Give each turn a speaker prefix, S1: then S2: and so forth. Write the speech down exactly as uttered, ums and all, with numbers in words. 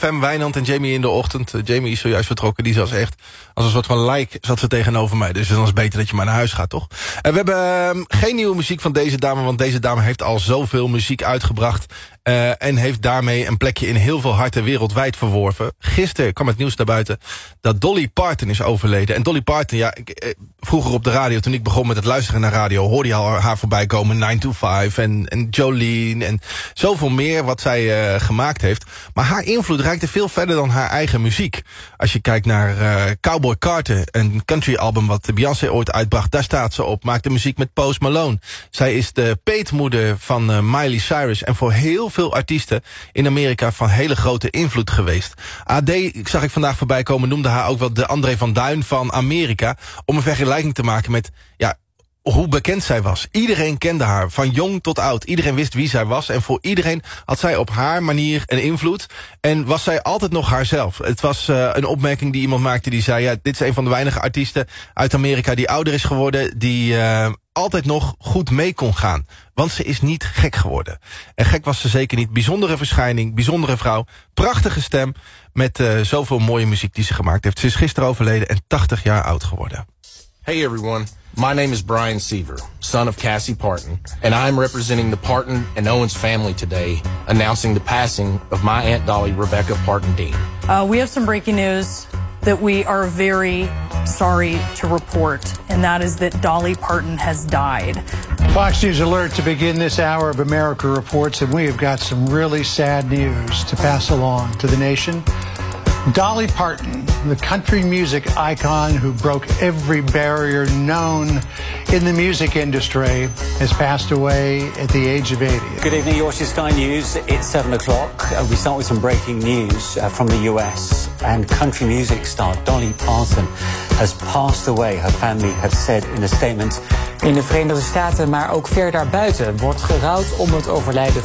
S1: M, Wijnand en Jamie in de ochtend. Uh, Jamie is zojuist vertrokken, die zat echt als een soort van like zat ze tegenover mij. Dus dan is het beter dat je maar naar huis gaat, toch? Uh, we hebben uh, geen nieuwe muziek van deze dame, want deze dame heeft al zoveel muziek uitgebracht. Uh, en heeft daarmee een plekje in heel veel harten wereldwijd verworven. Gisteren kwam het nieuws naar buiten dat Dolly Parton is overleden. En Dolly Parton, ja, ik, eh, vroeger op de radio, toen ik begon met het luisteren naar radio, hoorde je al haar voorbij komen, nine to five en, en Jolene en zoveel meer wat zij uh, gemaakt heeft. Maar haar invloed reikte veel verder dan haar eigen muziek. Als je kijkt naar uh, Cowboy Carter, een country album wat Beyoncé ooit uitbracht, daar staat ze op, maakte muziek met Post Malone. Zij is de peetmoeder van uh, Miley Cyrus en voor heel veel artiesten in Amerika van hele grote invloed geweest. A D, zag ik vandaag voorbij komen, noemde haar ook wel de André van Duin van Amerika, om een vergelijking te maken met, ja, hoe bekend zij was. Iedereen kende haar, van jong tot oud. Iedereen wist wie zij was en voor iedereen had zij op haar manier een invloed. En was zij altijd nog haarzelf. Het was uh, een opmerking die iemand maakte die zei, ja, dit is een van de weinige artiesten uit Amerika die ouder is geworden, die uh, altijd nog goed mee kon gaan. Want ze is niet gek geworden. En gek was ze zeker niet. Bijzondere verschijning, bijzondere vrouw, prachtige stem, met uh, zoveel mooie muziek die ze gemaakt heeft. Ze is gisteren overleden en tachtig jaar oud geworden.
S2: Hey everyone, my name is Brian Seaver, son of Cassie Parton, and I'm representing the Parton and Owens family today, announcing the passing of my Aunt Dolly Rebecca Parton Dean.
S3: Uh, we have some breaking news that we are very sorry to report, and that is that Dolly Parton has died.
S4: Fox News alert to begin this hour of America Reports, and we have got some really sad news to pass along to the nation. Dolly Parton, the country music icon who broke every barrier known in the music industry, has passed away at the age of eighty.
S5: Good evening, you're watching Sky News. It's seven o'clock. Uh, we start with some breaking news uh, from the U S. And country music star Dolly Parton has passed away, her family have said in a statement.
S6: In de Verenigde Staten, maar ook ver daarbuiten, wordt gerouwd om het overlijden